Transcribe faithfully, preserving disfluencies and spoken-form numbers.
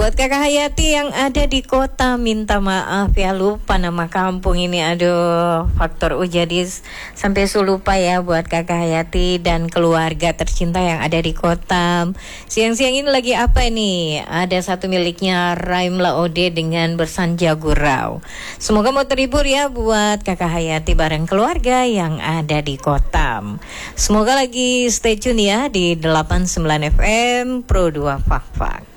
Buat Kakak Hayati yang ada di kota, minta maaf ya, lupa nama kampung ini. Aduh, faktor U jadi sampai lupa ya buat Kakak Hayati dan keluarga tercinta yang ada di kota. Siang-siang ini lagi apa ini? Ada satu miliknya Raim Laode dengan Bersanja Gurau. Semoga mau terhibur ya buat Kakak Hayati bareng keluarga yang ada di kota. Semoga lagi stay tune ya di delapan puluh sembilan F M Pro dua Fak Fak.